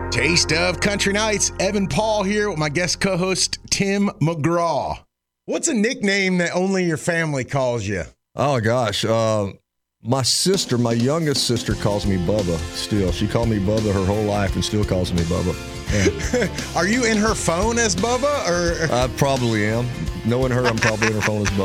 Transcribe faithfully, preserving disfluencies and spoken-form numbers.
Taste of Country Nights. Evan Paul here with my guest co-host Tim McGraw. What's a nickname that only your family calls you? Oh, gosh. Uh, my sister, my youngest sister, calls me Bubba still. She called me Bubba her whole life and still calls me Bubba. Yeah. Are you in her phone as Bubba? Or I probably am. Knowing her, I'm probably in her phone as Bubba.